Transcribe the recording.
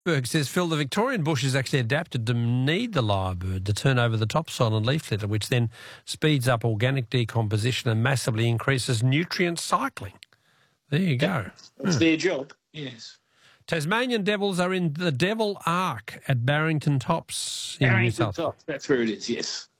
Berg says, Phil, the Victorian bush is actually adapted to need the lyrebird to turn over the topsoil and leaf litter, which then speeds up organic decomposition and massively increases nutrient cycling. There you go. That's their job, yes. Tasmanian devils are in the Devil Ark at Barrington Tops in New South Wales. That's where it is, yes.